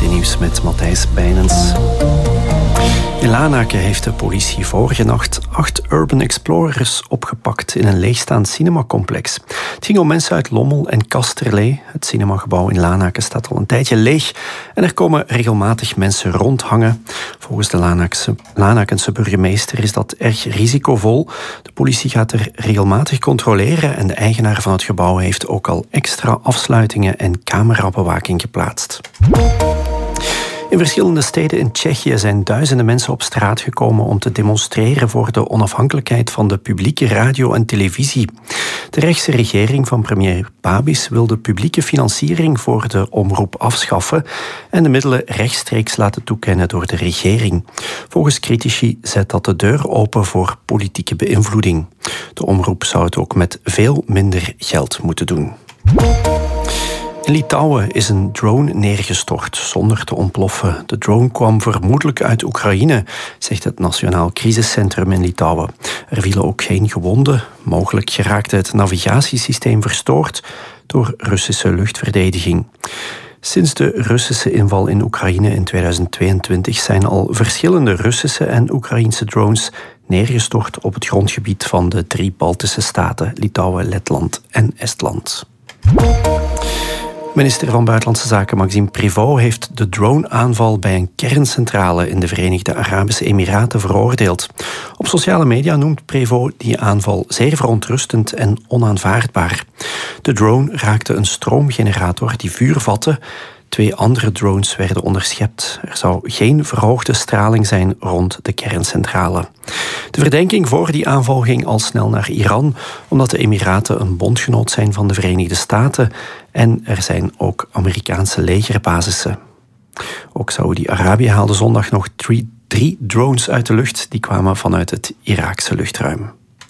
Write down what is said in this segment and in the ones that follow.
VRT-nieuws met Matthijs Bijnens. In Lanaken heeft de politie vorige nacht 8 Urban Explorers opgepakt in een leegstaand cinemacomplex. Het ging om mensen uit Lommel en Kasterlee. Het cinemagebouw in Lanaken staat al een tijdje leeg en er komen regelmatig mensen rondhangen. Volgens de Lanakense burgemeester is dat erg risicovol. De politie gaat er regelmatig controleren en de eigenaar van het gebouw heeft ook al extra afsluitingen en camerabewaking geplaatst. In verschillende steden in Tsjechië zijn duizenden mensen op straat gekomen om te demonstreren voor de onafhankelijkheid van de publieke radio en televisie. De rechtse regering van premier Babis wil de publieke financiering voor de omroep afschaffen en de middelen rechtstreeks laten toekennen door de regering. Volgens critici zet dat de deur open voor politieke beïnvloeding. De omroep zou het ook met veel minder geld moeten doen. In Litouwen is een drone neergestort zonder te ontploffen. De drone kwam vermoedelijk uit Oekraïne, zegt het Nationaal Crisiscentrum in Litouwen. Er vielen ook geen gewonden. Mogelijk geraakte het navigatiesysteem verstoord door Russische luchtverdediging. Sinds de Russische inval in Oekraïne in 2022 zijn al verschillende Russische en Oekraïense drones neergestort op het grondgebied van de 3 Baltische staten, Litouwen, Letland en Estland. Minister van Buitenlandse Zaken Maxime Prévost heeft de drone-aanval bij een kerncentrale in de Verenigde Arabische Emiraten veroordeeld. Op sociale media noemt Prévost die aanval zeer verontrustend en onaanvaardbaar. De drone raakte een stroomgenerator die vuur vatte. 2 andere drones werden onderschept. Er zou geen verhoogde straling zijn rond de kerncentrale. De verdenking voor die aanval ging al snel naar Iran, omdat de Emiraten een bondgenoot zijn van de Verenigde Staten en er zijn ook Amerikaanse legerbasissen. Ook Saoedi-Arabië haalde zondag nog 3 drones uit de lucht. Die kwamen vanuit het Iraakse luchtruim.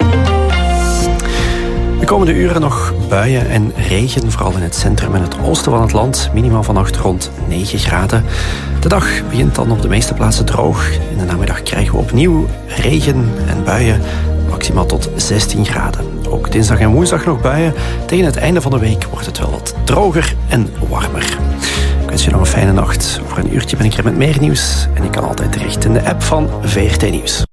De komende uren nog buien en regen, vooral in het centrum en het oosten van het land. Minimaal vannacht rond 9 graden. De dag begint dan op de meeste plaatsen droog. In de namiddag krijgen we opnieuw regen en buien, maximaal tot 16 graden. Ook dinsdag en woensdag nog buien. Tegen het einde van de week wordt het wel wat droger en warmer. Ik wens je nog een fijne nacht. Over een uurtje ben ik er met meer nieuws. En je kan altijd terecht in de app van VRT Nieuws.